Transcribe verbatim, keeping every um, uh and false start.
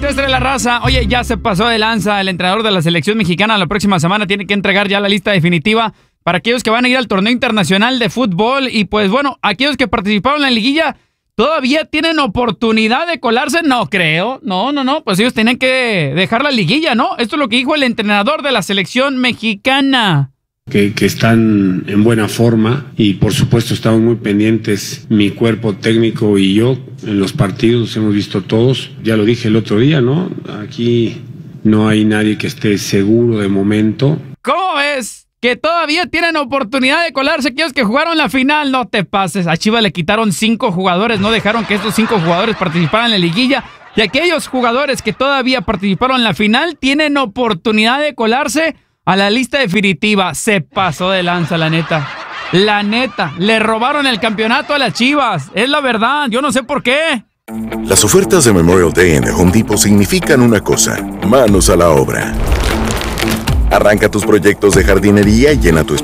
Esto es La Raza. Oye, ya se pasó de lanza el entrenador de la selección mexicana. La próxima semana tiene que entregar ya la lista definitiva para aquellos que van a ir al torneo internacional de fútbol. Y pues bueno, aquellos que participaron en la liguilla todavía tienen oportunidad de colarse. No creo, no, no, no, pues ellos tienen que dejar la liguilla, ¿no? Esto es lo que dijo el entrenador de la selección mexicana. Que, que están en buena forma y por supuesto estamos muy pendientes, mi cuerpo técnico y yo, en los partidos hemos visto todos, ya lo dije el otro día, ¿no? Aquí no hay nadie que esté seguro de momento. ¿Cómo ves? Que todavía tienen oportunidad de colarse aquellos que jugaron la final. No te pases, a Chivas le quitaron cinco jugadores, no dejaron que estos cinco jugadores participaran en la liguilla, y aquellos jugadores que todavía participaron en la final tienen oportunidad de colarse a la lista definitiva. Se pasó de lanza, la neta. La neta, le robaron el campeonato a las Chivas. Es la verdad, yo no sé por qué. Las ofertas de Memorial Day en The Home Depot significan una cosa: manos a la obra. Arranca tus proyectos de jardinería y llena tu espacio